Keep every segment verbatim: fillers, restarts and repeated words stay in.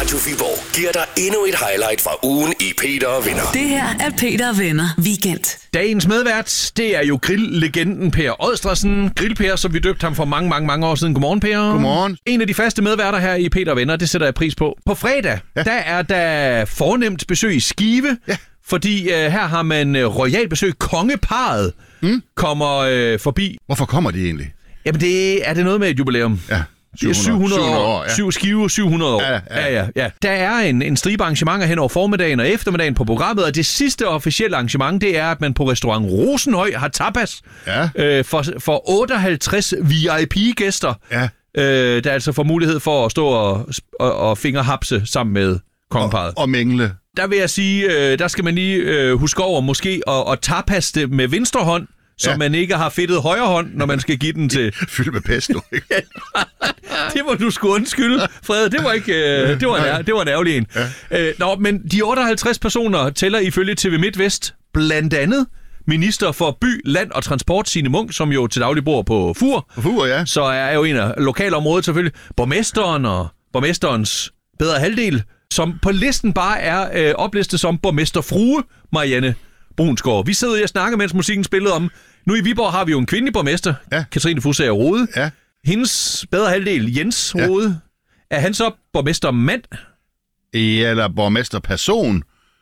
Radio Viborg giver dig endnu et highlight fra ugen i Peter og Venner. Det her er Peter og Venner Weekend. Dagens medvært, det er jo grilllegenden Per Odstresen. Grill-Per, som vi døbte ham for mange, mange, mange år siden. Godmorgen, Per. Godmorgen. En af de faste medværter her i Peter og Venner, det sætter jeg pris på. På fredag, ja. der er der fornemt besøg i Skive. Ja. Fordi uh, her har man uh, royal besøg. Kongeparret mm. kommer uh, forbi. Hvorfor kommer de egentlig? Jamen, det er det noget med et jubilæum. Ja. Det er syv hundrede år. Ja. Syv Skive, syv hundrede år. Ja, ja. Ja, ja, ja. Der er en, en stribe arrangementer hen over formiddagen og eftermiddagen på programmet, og det sidste officielle arrangement, det er, at man på restaurant Rosenhøj har tapas ja. øh, for, for otteoghalvtreds V I P-gæster, ja. øh, der altså får mulighed for at stå og, og, og fingerhapse sammen med kongeparret. Og, og mingle. Der vil jeg sige, øh, der skal man lige øh, huske over måske at, at tapas det med venstre hånd, så ja. man ikke har fedtet højre hånd, når man skal give den til... Fyldt med pesto, ikke? Det må du sgu undskylde, Fred. Det var ikke... Øh, det, var en, det var en ærgerlig en. Ja. Øh, nå, men de otteoghalvtreds personer tæller ifølge T V MidtVest blandt andet minister for by, land og transport, Signe Munk, som jo til daglig bor på Fur. På Fur, ja. Så er jo en af lokalområdet selvfølgelig. Borgmesteren og borgmesterens bedre halvdel, som på listen bare er øh, oplistet som borgmesterfrue Marianne Brunsgaard. Vi sidder og snakker, mens musikken spillede om. Nu i Viborg har vi jo en kvindelig borgmester, ja. Katrine Fusager Rode. Ja. Hendes bedre halvdel, Jens Rode. Ja. Er han så borgmestermand? Eller borgmesterperson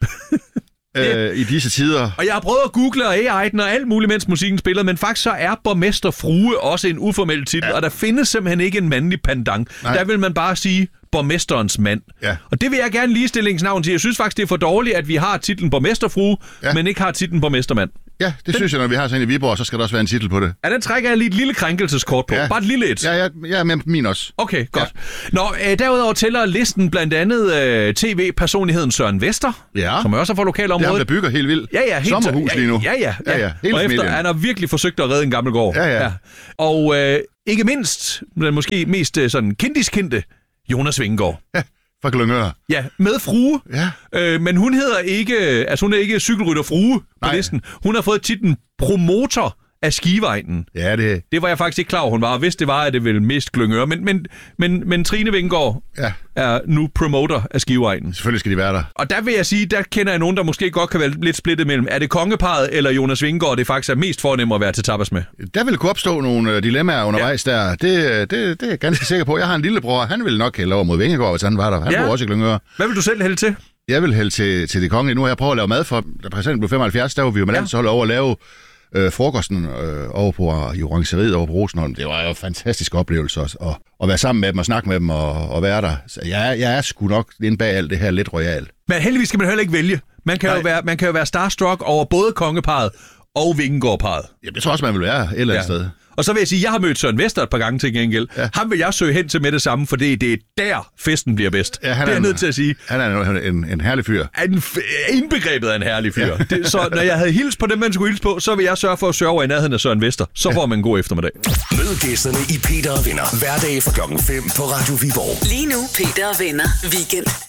øh, i disse tider. Og jeg har prøvet at google og A I den og alt muligt, mens musikken spillede, men faktisk så er borgmesterfrue også en uformel titel, ja. Og der findes simpelthen ikke en mandlig pendant. Nej. Der vil man bare sige borgmesterens mand. Ja. Og det vil jeg gerne ligestillingsnavn til. Jeg synes faktisk, det er for dårligt, at vi har titlen borgmesterfrue, ja. Men ikke har titlen borgmestermand. Ja, det den... synes jeg, når vi har sådan en i Viborg, så skal der også være en titel på det. Ja, den trækker jeg lige et lille krænkelseskort på. Ja. Bare et lille et. Ja, ja, ja, men min også. Okay, godt. Ja. Nå, øh, derudover tæller listen blandt andet øh, T V-personligheden Søren Vester, ja. Som også er fra lokalområdet. Det er ham, der bygger helt vildt. Ja, ja. Helt sommerhus lige nu. Ja, ja. ja, ja. ja, ja. Og efter, han har virkelig forsøgt at redde en gammel gård. Ja, ja. ja. Og øh, ikke mindst, den måske mest øh, sådan kendiskendte, Jonas Vingegaard. Ja. Fra Glyngør. Ja, med frue. Ja. Øh, men hun hedder ikke, altså hun er ikke cykelrytter frue på Nej. listen. Hun har fået titlen promotor af Skivegnen. Ja, det... Det var jeg faktisk ikke klar over, hun var. Hvis det var, at det ville miste Glyngør. Men, men, men, men Trine Vingegaard ja. er nu promoter af Skivegnen. Selvfølgelig skal de være der. Og der vil jeg sige, der kender jeg nogen, der måske godt kan være lidt splittet mellem. Er det kongeparret eller Jonas Vingegaard, det faktisk er mest fornemt at være til tapas med? Der vil kunne opstå nogle dilemmaer undervejs ja. der. Det, det, det er jeg ganske sikker på. Jeg har en lillebror, han ville nok hælde over mod Vingegaard, hvis han var der. Han ja. bor også i Glyngør. Hvad vil du selv hælde til? Jeg vil hælde til, til det kongelige. Nu har jeg prøvet at lave mad for, da præsidenten blev femoghalvfjerds, der var vi jo med ja. landsholdet over at lave øh, frokosten øh, over på i orangeriet over på Rosenholm. Det var jo en fantastisk oplevelse også, at, at være sammen med dem og snakke med dem og, og være der. Så jeg, jeg er sgu nok inde bag alt det her lidt royalt. Men heldigvis skal man heller ikke vælge. Man kan, jo være, man kan jo være starstruck over både kongeparret og Vingegaard-parret. Jamen, det tror også, man vil være et eller andet ja. sted. Og så vil jeg sige, at jeg har mødt Søren Vester et par gange til gengæld. Ja. Ham vil jeg søge hen til med det samme, for det, det er der, festen bliver bedst. Ja, det er jeg nødt til at sige. Han er en, en, en herlig fyr. En, indbegrebet af en herlig fyr. Ja. Det, så når jeg havde hils på dem, man skulle hils på, så vil jeg sørge for at sørge over i nærheden af Søren Vester. Så ja. får man en god eftermiddag. Mød gæsterne i Peter og Venner. Hverdag fra klokken fem på Radio Viborg. Lige nu, Peter og Venner Weekend.